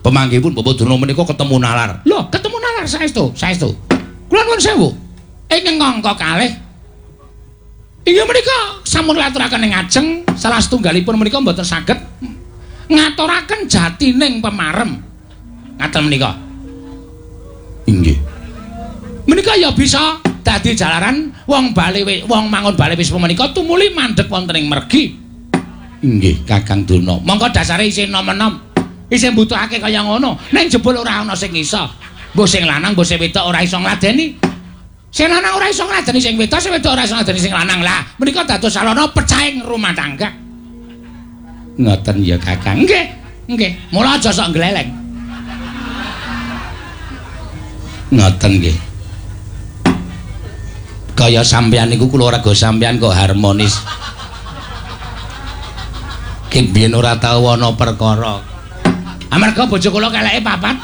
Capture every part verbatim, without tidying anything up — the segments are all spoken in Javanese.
Pemanggihipun Bapak Durna menika ketemu nalar. Lho, ketemu nalar saestu, saestu. Kula nuwun sewu. Ing ngangka kalih inggih menika sampun ngaturaken ing ajeng salah setunggalipun menika mboten saged ngaturaken jatining pemarem. Ngaten menika. Inggih. Menika ya bisa dadi jalaran wong bali wong mangun bali wis menika tumuli mandheg wonten ing mergi. Inggih, Kakang Durna. Monggo dasare isih nom-enom. Isih mbutuhake kaya ngono. Ning jebul ora ana sing iso. Mbok sing lanang, mbok sing wedok ora iso ngladeni. Sing lanang ora iso ngladeni sing wedok, sing wedok ora iso ngladeni sing lanang. Lah, menika dados sarana pecahing rumah tangga. Ngoten ya, Kakang. Nggih, nggih. Mula aja sok gleleng. Ngoten nggih. Kaya sampeyan niku kula rega sampeyan kok harmonis. Ki biyen ora tau ana perkara. Amarga bojo kula keleke papat.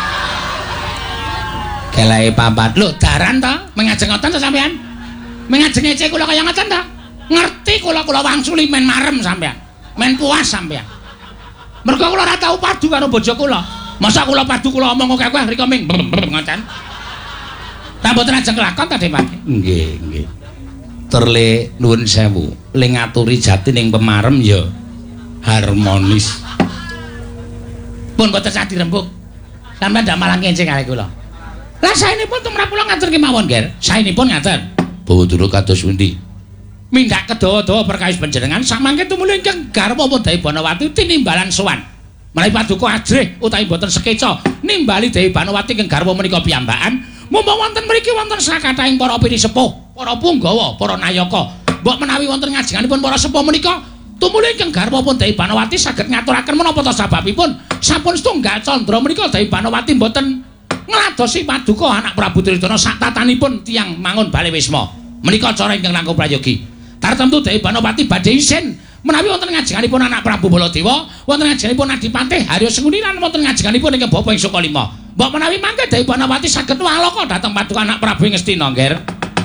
Keleke papat. Lho, daran ta? Mengajeng ngoten ta sampeyan? Mengajeng ece kula kaya ngoten ta? Ngerti kula kula wangsuli men marem sampeyan. Men puas sampeyan. Mergo kula ora tau padu karo bojo kula. Masa kula padu kula omong akeh akeh rika ming ngoten. Ta mboten ajeng kelakon ta, Depake? Nggih, nggih. Terle nuwun sewu. Le ngaturi jati ning pemarem ya harmonis. Pun boten sah dirembuk. Sampeyan ndak malang kencing kalih kula. Lah saenipun tumrap kula ngatur kemawon, Ger. Saenipun ngaten. Bawa Durna kados pundi? Mindak kedawa-dawa perkawis panjenengan samangke tumuli ingkang garwa Dewi Banawati tinimbalan sowan. Menawi paduka ajrih utawi boten sekeca nimbali Dewi Banawati ingkang garwa menika piyambakan, mumpung wonten mriki wonten sakathahing para pini sepuh, para punggawa, para nayaka. Mbok menawi wonten ngajenganipun para sepuh menika tumuli ingkang garwa Dewi Banawati saged ngaturaken menapa ta sababipun sampun setunggal candra menika Dewi Banawati mboten ngladosi paduka anak Prabu Duryudana sak tatanipun tiyang mangun bale wisma. Menika cara ingkang langkung prayogi. Tartemtu Dewi Banawati badhe isin menawi wonten ngajenganipun anak Prabu Baladewa, wonten ngajenganipun Adipati Harya Senguni lan wonten ngajenganipun ingkang Bapa ing Sukalima. Mbok menawi mangke Dewi Banawati saged walaka dhateng paduka anak Prabu ing Ngastina, Nger.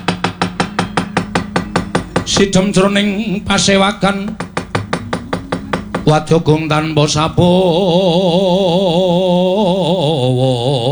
Sidhem jroning pasewakan Wadya gong tanpa sapawa